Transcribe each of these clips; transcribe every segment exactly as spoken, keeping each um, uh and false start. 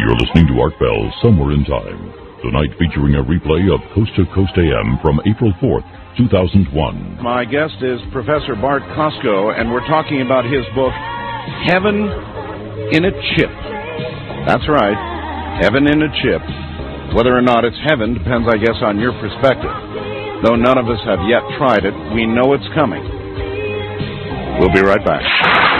You're listening to Art Bell Somewhere in Time. Tonight featuring a replay of Coast to Coast A M from April fourth, two thousand one. My guest is Professor Bart Kosko, and we're talking about his book, Heaven in a Chip. That's right, Heaven in a Chip. Whether or not it's heaven depends, I guess, on your perspective. Though none of us have yet tried it, we know it's coming. We'll be right back.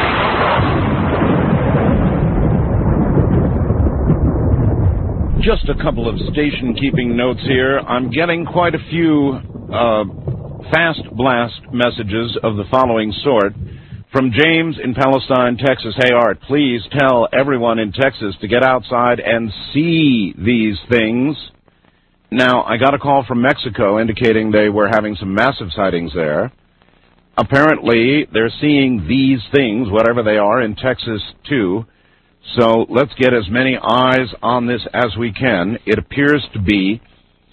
Just a couple of station-keeping notes here. I'm getting quite a few uh, fast blast messages of the following sort. From James in Palestine, Texas. Hey, Art, please tell everyone in Texas to get outside and see these things. Now, I got a call from Mexico indicating they were having some massive sightings there. Apparently, they're seeing these things, whatever they are, in Texas, too. So let's get as many eyes on this as we can. It appears to be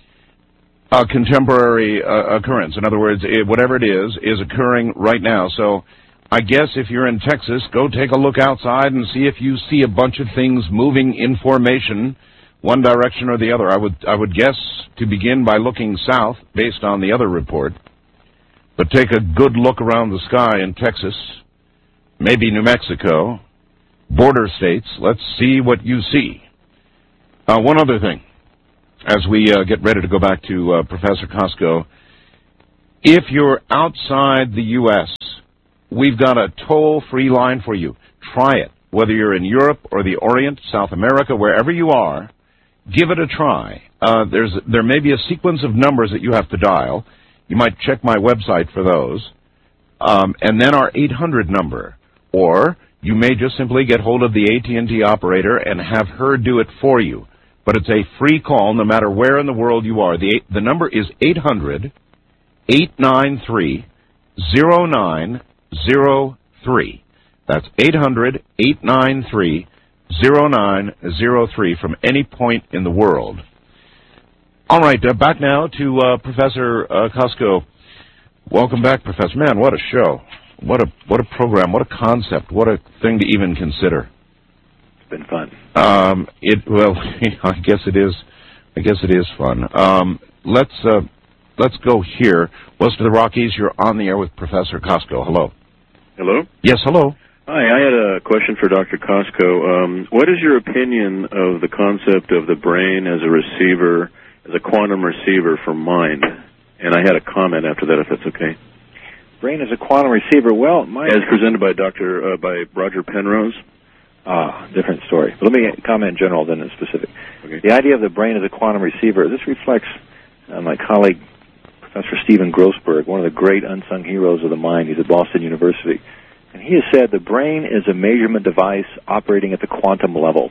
a contemporary uh, occurrence. In other words, it, whatever it is, is occurring right now. So I guess if you're in Texas, go take a look outside and see if you see a bunch of things moving in formation, one direction or the other. I would, I would guess to begin by looking south, based on the other report. But take a good look around the sky in Texas, maybe New Mexico, border states. Let's see what you see. Uh, one other thing, as we uh, get ready to go back to uh, Professor Kosko, if you're outside the U S, we've got a toll-free line for you. Try it. Whether you're in Europe or the Orient, South America, wherever you are, give it a try. Uh, there's, there may be a sequence of numbers that you have to dial. You might check my website for those. Um, and then our eight hundred number. Or you may just simply get hold of the A T and T operator and have her do it for you. But it's a free call no matter where in the world you are. The, the number is eight hundred, eight nine three, zero nine zero three. That's eight hundred, eight nine three, zero nine zero three from any point in the world. All right, uh, back now to uh, Professor uh, Kosko. Welcome back, Professor. Man, what a show. What a what a program, what a concept, what a thing to even consider. It's been fun. Um, it well, I guess it is. I guess it is fun. Um, let's uh, let's go here. West of the Rockies, you're on the air with Professor Kosko. Hello. Hello. Yes, hello. Hi, I had a question for Doctor Kosko. Um, what is your opinion of the concept of the brain as a receiver, as a quantum receiver for mind? And I had a comment after that, if that's okay. Brain as a quantum receiver. Well, my as presented by Doctor Uh, by Roger Penrose. Ah, different story. But let me comment in general, then in specific. Okay. The idea of the brain as a quantum receiver. This reflects uh, my colleague, Professor Stephen Grossberg, one of the great unsung heroes of the mind. He's at Boston University, and he has said the brain is a measurement device operating at the quantum level.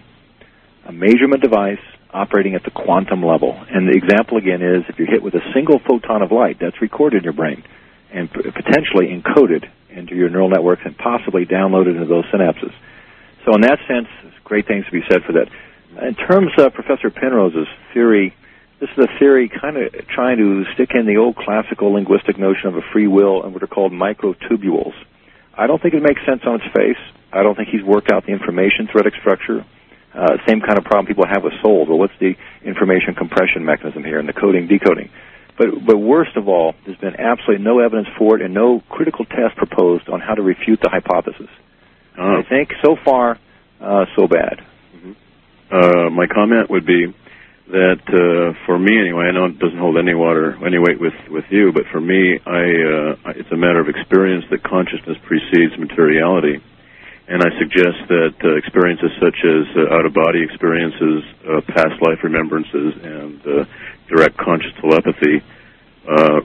A measurement device operating at the quantum level. And the example again is if you're hit with a single photon of light, that's recorded in your brain and potentially encoded into your neural networks and possibly downloaded into those synapses. So in that sense, there's great things to be said for that. In terms of Professor Penrose's theory, this is a theory kind of trying to stick in the old classical linguistic notion of a free will and what are called microtubules. I don't think it makes sense on its face. I don't think he's worked out the information threading structure. Uh, same kind of problem people have with souls. Well, what's the information compression mechanism here and the coding, decoding? But, but worst of all, there's been absolutely no evidence for it and no critical test proposed on how to refute the hypothesis. Oh. I think so far, uh, so bad. Mm-hmm. Uh, my comment would be that uh, for me anyway, I know it doesn't hold any water, any weight with, with you, but for me, I, uh, it's a matter of experience that consciousness precedes materiality. And I suggest that uh, experiences such as uh, out-of-body experiences, uh, past life remembrances, and uh, direct conscious telepathy uh,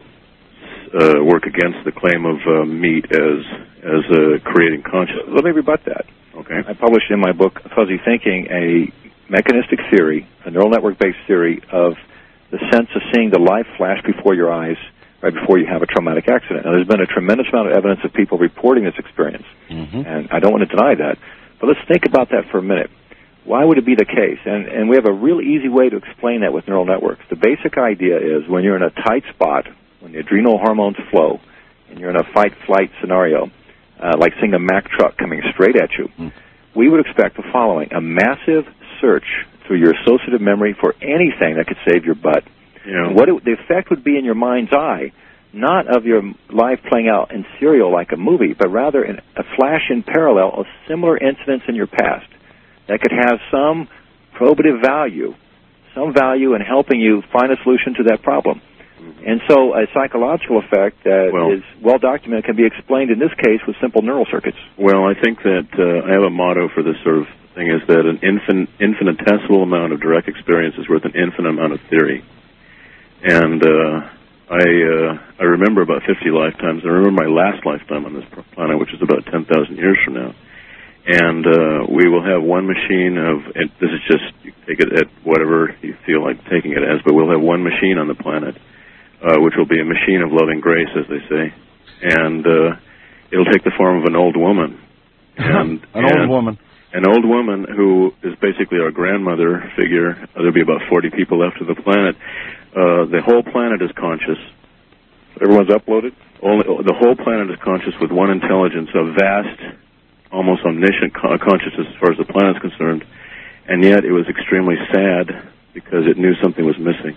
uh, work against the claim of uh, meat as as uh, creating consciousness. Let me rebut that. Okay. I published in my book, Fuzzy Thinking, a mechanistic theory, a neural network-based theory of the sense of seeing the life flash before your eyes right before you have a traumatic accident. Now, there's been a tremendous amount of evidence of people reporting this experience, mm-hmm. and I don't want to deny that. But let's think about that for a minute. Why would it be the case? And, and we have a real easy way to explain that with neural networks. The basic idea is when you're in a tight spot, when the adrenal hormones flow, and you're in a fight-flight scenario, uh, like seeing a Mack truck coming straight at you, mm. we would expect the following: a massive search through your associative memory for anything that could save your butt. Yeah. What it, the effect would be in your mind's eye, not of your life playing out in serial like a movie, but rather in a flash in parallel of similar incidents in your past that could have some probative value, some value in helping you find a solution to that problem. And so a psychological effect that well, is well documented can be explained in this case with simple neural circuits. Well, I think that uh, I have a motto for this sort of thing is that an infin- infinitesimal amount of direct experience is worth an infinite amount of theory. And uh, I uh, I remember about fifty lifetimes. I remember my last lifetime on this planet, which is about ten thousand years from now. And uh, we will have one machine of, and this is just, you take it at whatever you feel like taking it as, but we'll have one machine on the planet, uh, which will be a machine of loving grace, as they say. And uh, it'll take the form of an old woman. And, an and old woman. An old woman who is basically our grandmother figure. There'll be about forty people left of the planet. Uh, the whole planet is conscious. Everyone's uploaded? Only, the whole planet is conscious with one intelligence, a vast, almost omniscient consciousness as far as the planet is concerned, and yet it was extremely sad because it knew something was missing.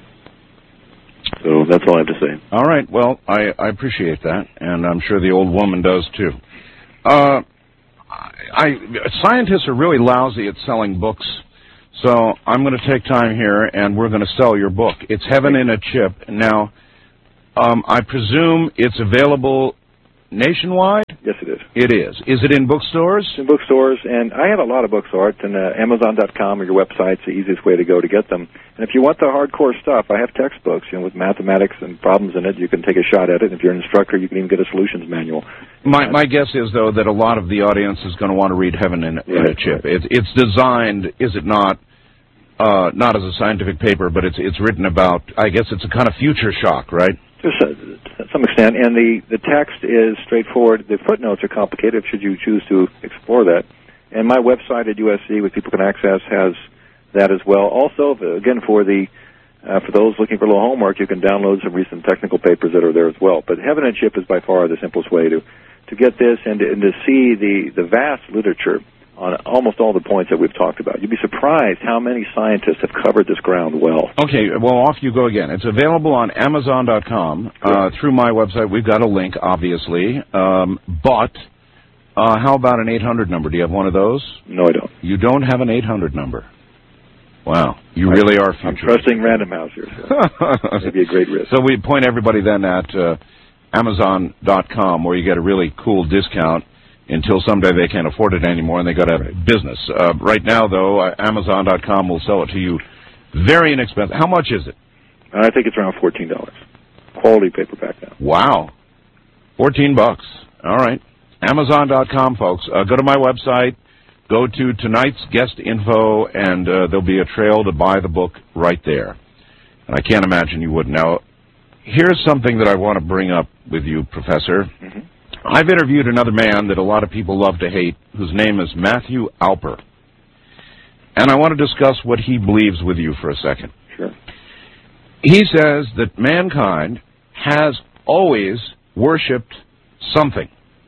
So that's all I have to say. All right. Well, I, I appreciate that, and I'm sure the old woman does too. Uh, I, I scientists are really lousy at selling books, so I'm going to take time here, and we're going to sell your book. It's Heaven in a Chip. Now, um, I presume it's available nationwide? Yes, it is. It is. Is it in bookstores? It's in bookstores, and I have a lot of books, Art, and uh, Amazon dot com or your website's the easiest way to go to get them. And if you want the hardcore stuff, I have textbooks, you know, with mathematics and problems in it. You can take a shot at it. If you're an instructor, you can even get a solutions manual. My my guess is, though, that a lot of the audience is going to want to read Heaven in, in right, a Chip. Right. It, it's designed, is it not, uh, not as a scientific paper, but it's it's written about, I guess it's a kind of future shock, right? To some extent, and the, the text is straightforward. The footnotes are complicated should you choose to explore that. And my website at U S C, which people can access, has that as well. Also, again, for the uh, for those looking for a little homework, you can download some recent technical papers that are there as well. But Heaven and Chip is by far the simplest way to, to get this and to, and to see the, the vast literature on almost all the points that we've talked about. You'd be surprised how many scientists have covered this ground well. Okay, well, off you go again. It's available on Amazon dot com. Uh, through my website, we've got a link, obviously. Um, but uh, how about an eight hundred number? Do you have one of those? No, I don't. You don't have an eight hundred number. Wow, you I, really are future. I'm trusting Random House here, so maybe a great risk. So we point everybody then at uh, Amazon dot com, where you get a really cool discount until someday they can't afford it anymore and they got a right. business. Uh, right now, though, uh, Amazon dot com will sell it to you very inexpensive. How much is it? I think it's around fourteen dollars. Quality paperback now. Wow. fourteen bucks. All right. Amazon dot com, folks. Uh, go to my website. Go to tonight's guest info, and uh, there'll be a trail to buy the book right there. And I can't imagine you wouldn't. Now, here's something that I want to bring up with you, Professor. Mm-hmm. I've interviewed another man that a lot of people love to hate, whose name is Matthew Alper. And I want to discuss what he believes with you for a second. Sure. He says that mankind has always worshipped something.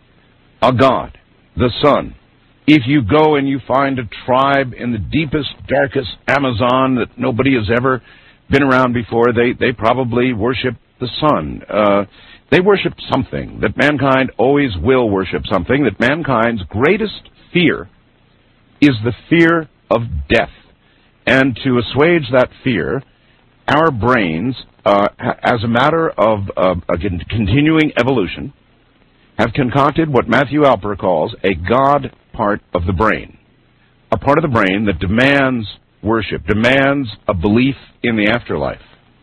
A god, the sun. If you go and you find a tribe in the deepest, darkest Amazon that nobody has ever been around before, they, they probably worship the sun. Uh, they worship something, that mankind always will worship something, that mankind's greatest fear is the fear of death. And to assuage that fear, our brains, uh, as a matter of uh, a continuing evolution, have concocted what Matthew Alper calls a God part of the brain, a part of the brain that demands worship, demands a belief in the afterlife.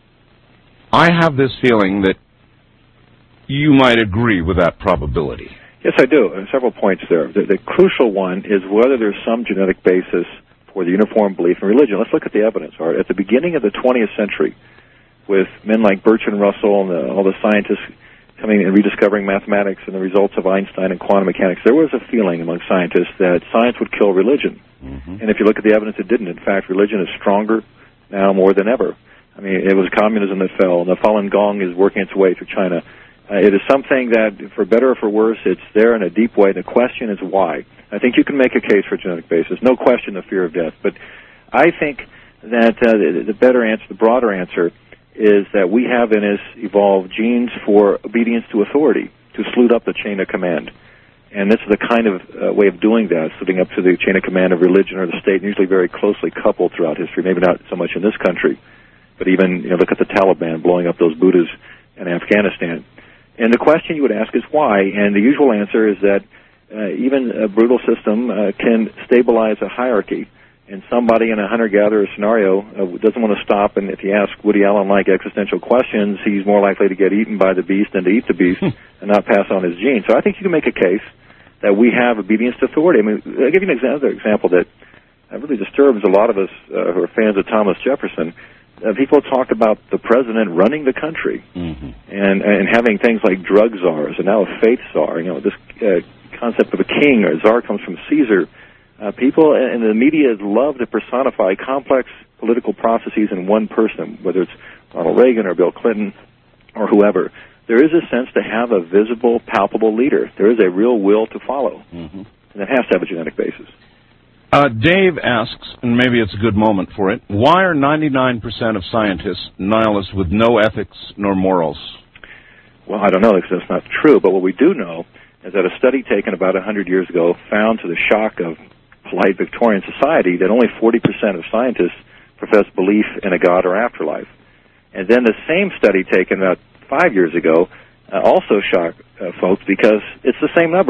I have this feeling that you might agree with that probability. Yes, I do. And several points there. The, the crucial one is whether there's some genetic basis for the uniform belief in religion. Let's look at the evidence. All right. At the beginning of the twentieth century, with men like Bertrand Russell and the, all the scientists coming and rediscovering mathematics and the results of Einstein and quantum mechanics, there was a feeling among scientists that science would kill religion. Mm-hmm. And if you look at the evidence, it didn't. In fact, religion is stronger now more than ever. I mean, it was communism that fell, and the Falun Gong is working its way through China. Uh, it is something that, for better or for worse, it's there in a deep way. The question is why. I think you can make a case for genetic basis. No question the fear of death. But I think that uh, the, the better answer, the broader answer, is that we have in us evolved genes for obedience to authority, to salute up the chain of command. And this is the kind of uh, way of doing that, saluting up to the chain of command of religion or the state, usually very closely coupled throughout history, maybe not so much in this country, but even, you know, look at the Taliban blowing up those Buddhas in Afghanistan. And the question you would ask is why? And the usual answer is that uh, even a brutal system uh, can stabilize a hierarchy. And somebody in a hunter-gatherer scenario uh, doesn't want to stop, and if you ask Woody Allen-like existential questions, he's more likely to get eaten by the beast than to eat the beast and not pass on his genes. So I think you can make a case that we have obedience to authority. I mean, I'll give you an another example that really disturbs a lot of us uh, who are fans of Thomas Jefferson. Uh, people talk about the president running the country mm-hmm. and and having things like drug czars and now a faith czar. You know, this uh, concept of a king or a czar comes from Caesar. Uh, people in the media love to personify complex political processes in one person, whether it's Ronald Reagan or Bill Clinton or whoever. There is a sense to have a visible, palpable leader. There is a real will to follow, mm-hmm. and it has to have a genetic basis. Uh, Dave asks, and maybe it's a good moment for it, why are ninety-nine percent of scientists nihilists with no ethics nor morals? Well, I don't know, because that's not true, but what we do know is that a study taken about one hundred years ago found, to the shock of polite Victorian society, that only forty percent of scientists profess belief in a God or afterlife. And then the same study taken about five years ago uh, also shocked uh, folks, because it's the same number.